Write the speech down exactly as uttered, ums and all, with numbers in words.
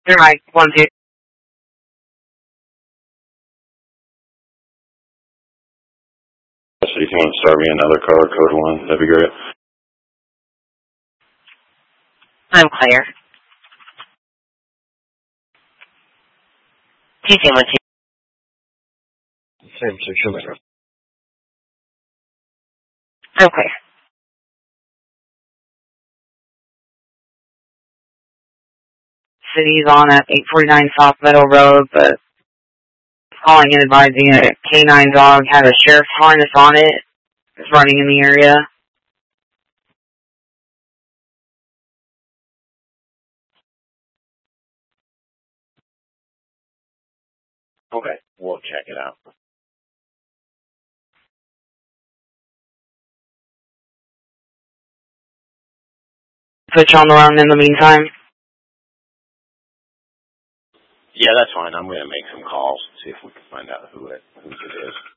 You're right. One, two. So if you want to start me another color code one, that'd be great. I'm clear. T T one, two. Same situation. I'm clear. City's on at eight forty-nine South Meadow Road, but calling and advising a K nine dog had a sheriff's harness on it. It's running in the area. Okay, we'll check it out. Put you on the run in the meantime. Yeah, that's fine. I'm going to make some calls, see if we can find out who it, who it is.